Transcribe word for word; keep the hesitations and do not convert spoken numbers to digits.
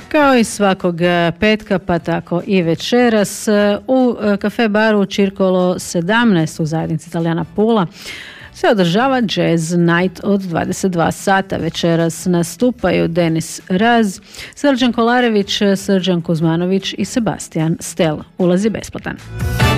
Kao i svakog petka, pa tako i večeras, u kafe baru Circolo sedamnaest u zajednici Italijana Pula se održava Jazz Night od dvadeset dva sata. Večeras nastupaju Denis Raz, Srđan Kolarević, Srđan Kuzmanović i Sebastian Stel. Ulaz je besplatan.